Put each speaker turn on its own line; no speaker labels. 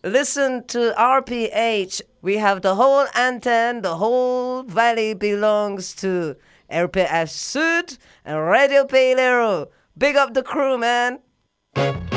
Listen to RPH. We have the whole antenne, the whole valley belongs to RPH Sud and Radio Pelero. Big up the crew, man.